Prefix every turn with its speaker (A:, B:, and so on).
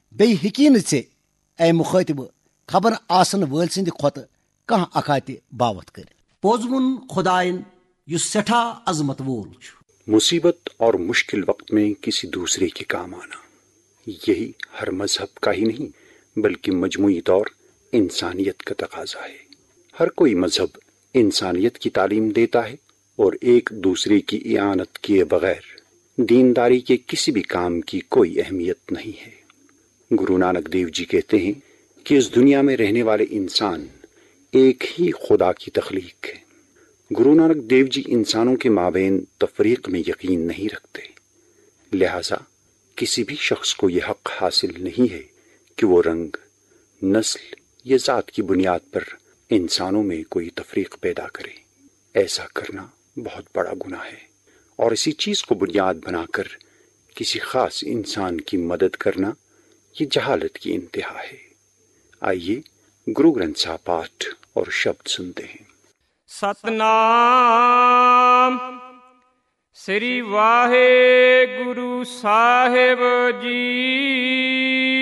A: بیٚیہِ ہیٚکی نہٕ ژےٚ اے مُخٲطبہٕ خبر آسن وٲلۍ سٕنٛدِ کھۄتہٕ کانٛہہ اکھاتہِ باوت کٔرِتھ۔
B: پوٚز ووٚن خۄدایَن یُس سٮ۪ٹھاہ عظمت وول چھُ۔
C: مصیبت اور مشکل وقت میں کسی دوسرے کے کام آنا، یہی ہر مذہب کا ہی نہیں بلکہ مجموعی طور انسانیت کا تقاضا ہے۔ ہر کوئی مذہب انسانیت کی تعلیم دیتا ہے اور ایک دوسرے کی اعانت کیے بغیر دینداری کے کسی بھی کام کی کوئی اہمیت نہیں ہے۔ گرو نانک دیو جی کہتے ہیں کہ اس دنیا میں رہنے والے انسان ایک ہی خدا کی تخلیق ہے۔ گرو نانک دیو جی انسانوں کے مابین تفریق میں یقین نہیں رکھتے، لہذا کسی بھی شخص کو یہ حق حاصل نہیں ہے کہ وہ رنگ، نسل یا ذات کی بنیاد پر انسانوں میں کوئی تفریق پیدا کرے۔ ایسا کرنا بہت بڑا گناہ ہے، اور اسی چیز کو بنیاد بنا کر کسی خاص انسان کی مدد کرنا یہ جہالت کی انتہا ہے۔ آئیے گرو گرنتھ صاحب پاٹھ اور شبد سنتے ہیں۔
D: ਸਤਨਾਮ ਸ੍ਰੀ ਵਾਹਿਗੁਰੂ ਸਾਹਿਬ ਜੀ।